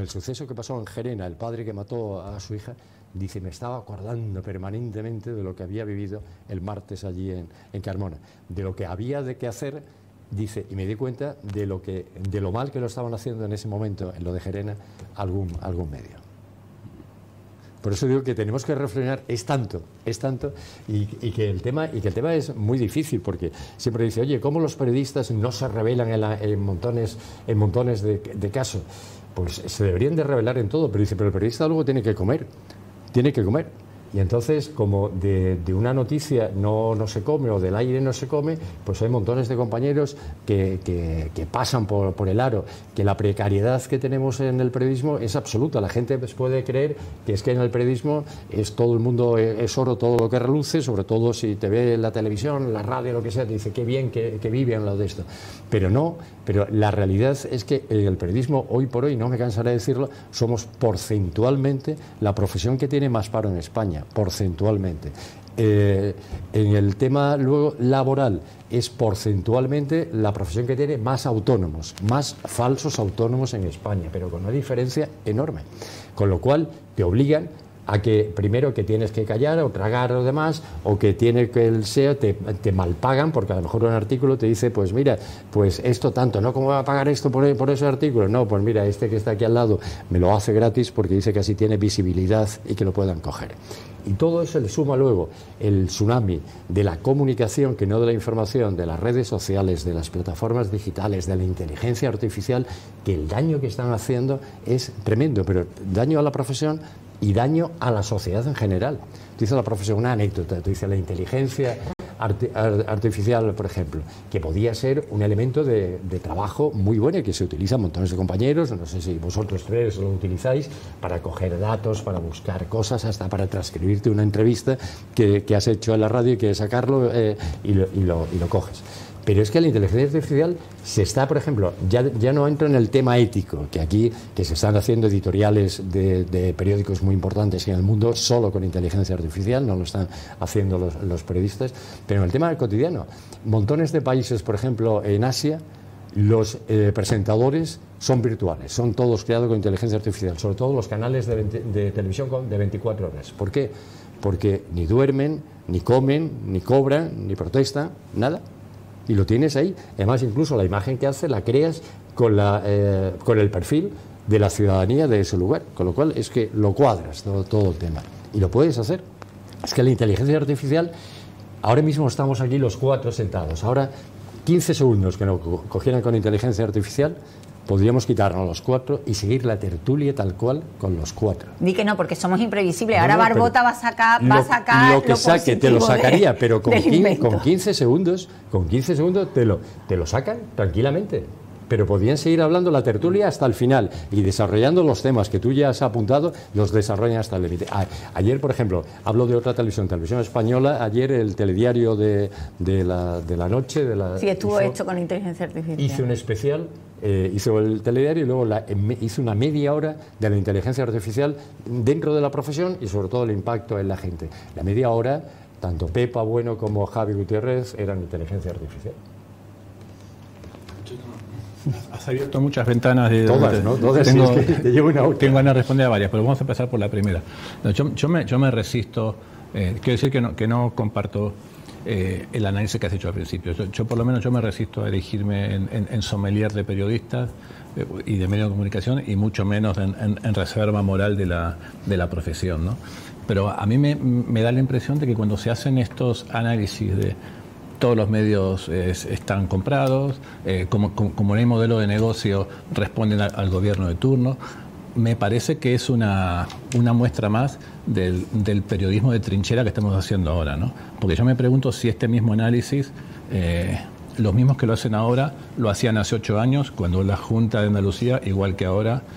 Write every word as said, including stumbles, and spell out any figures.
el suceso que pasó en Gerena, el padre que mató a su hija, dice, me estaba acordando permanentemente de lo que había vivido el martes allí en, en Carmona, de lo que había de qué hacer, dice, y me di cuenta de lo, que, de lo mal que lo estaban haciendo en ese momento, en lo de Gerena, algún, algún medio. Por eso digo que tenemos que reflexionar, es tanto, es tanto, y, y, que el tema, y que el tema es muy difícil, porque siempre dice, oye, ¿cómo los periodistas no se revelan en, la, en montones, en montones de, de casos? Pues se deberían de revelar en todo, pero dice, pero el periodista luego tiene que comer, tiene que comer. Y entonces, como de, de una noticia no, no se come o del aire no se come, pues hay montones de compañeros que, que, que pasan por, por el aro, que la precariedad que tenemos en el periodismo es absoluta. La gente pues, puede creer que es que en el periodismo es todo el mundo es oro, todo lo que reluce, sobre todo si te ve la televisión, la radio, lo que sea, te dice qué bien que, que viven lo de esto. Pero no, pero la realidad es que el periodismo hoy por hoy, no me cansaré de decirlo, somos porcentualmente la profesión que tiene más paro en España. Porcentualmente. Eh, en el tema luego laboral es porcentualmente la profesión que tiene más autónomos, más falsos autónomos en España, pero con una diferencia enorme. Con lo cual te obligan a que primero que tienes que callar o tragar o demás, o que tiene que el S E O te, te malpagan, porque a lo mejor un artículo te dice, pues mira, pues esto tanto, ¿no? ¿Cómo va a pagar esto por, por ese artículo? No, pues mira, este que está aquí al lado me lo hace gratis porque dice que así tiene visibilidad y que lo puedan coger. Y todo eso le suma luego el tsunami de la comunicación, que no de la información, de las redes sociales, de las plataformas digitales, de la inteligencia artificial, que el daño que están haciendo es tremendo, pero daño a la profesión y daño a la sociedad en general. Tú dices la profesión, una anécdota, tú dices la inteligencia arti artificial, por ejemplo, que podía ser un elemento de, de trabajo muy bueno y que se utiliza montones de compañeros, no sé si vosotros tres lo utilizáis para coger datos, para buscar cosas, hasta para transcribirte una entrevista que, que has hecho en la radio y que sacarlo eh, y, lo, y, lo, y lo coges. Pero es que la inteligencia artificial se está, por ejemplo, ya, ya no entro en el tema ético, que aquí que se están haciendo editoriales de, de periódicos muy importantes en el mundo solo con inteligencia artificial, no lo están haciendo los, los periodistas, pero en el tema del cotidiano, montones de países, por ejemplo, en Asia, los eh, presentadores son virtuales, son todos creados con inteligencia artificial, sobre todo los canales de, de televisión de veinticuatro horas. ¿Por qué? Porque ni duermen, ni comen, ni cobran, ni protestan, nada. Y lo tienes ahí. Además, incluso la imagen que hace la creas con, la, eh, con el perfil de la ciudadanía de ese lugar. Con lo cual es que lo cuadras todo, todo el tema. Y lo puedes hacer. Es que la inteligencia artificial, ahora mismo estamos aquí los cuatro sentados. Ahora, quince segundos que nos cogieran con inteligencia artificial, podríamos quitarnos los cuatro y seguir la tertulia tal cual con los cuatro. Di que no, porque somos imprevisibles. No, Ahora no, Barbota va a sacar, lo, va a sacar lo que lo saque, te lo sacaría, de, pero con, quince, con quince segundos, con quince segundos te lo, te lo sacan tranquilamente. Pero podían seguir hablando la tertulia hasta el final y desarrollando los temas que tú ya has apuntado, los desarrollan hasta el límite. Ayer, por ejemplo, hablo de otra televisión, televisión española, ayer el telediario de, de, la, de la noche... De la, sí, estuvo hizo, hecho con inteligencia artificial. Hizo un especial, eh, hizo el telediario y luego la, hizo una media hora de la inteligencia artificial dentro de la profesión y sobre todo el impacto en la gente. La media hora, tanto Pepa Bueno como Javi Gutiérrez eran inteligencia artificial. Has abierto muchas ventanas de todas, ¿no? Todas, tengo, sí, es que te llevo una tengo ganas de responder a varias, pero vamos a empezar por la primera. No, yo, yo, me, yo me resisto, eh, quiero decir que no, que no comparto eh, el análisis que has hecho al principio. Yo, yo por lo menos yo me resisto a elegirme en, en, en sommelier de periodistas eh, y de medios de comunicación y mucho menos en, en, en reserva moral de la, de la profesión, ¿no? Pero a mí me, me da la impresión de que cuando se hacen estos análisis de todos los medios eh, están comprados, eh, como, como, como el modelo de negocio responden al, al gobierno de turno. Me parece que es una, una muestra más del, del periodismo de trinchera que estamos haciendo ahora, ¿no? Porque yo me pregunto si este mismo análisis, eh, los mismos que lo hacen ahora, lo hacían hace ocho años, cuando la Junta de Andalucía, igual que ahora,